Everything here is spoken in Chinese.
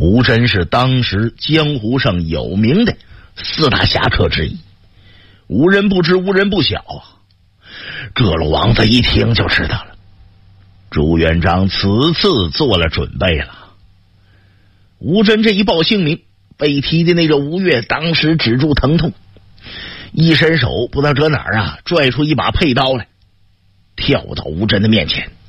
吴真是当时江湖上有名的4大侠客之一，无人不知，无人不晓啊。各路王子一听就知道了，朱元璋此次做了准备了。吴真这一报姓名，被提的那个吴越当时止住疼痛，一伸手不知道折哪儿啊，拽出一把佩刀来，跳到吴真的面前。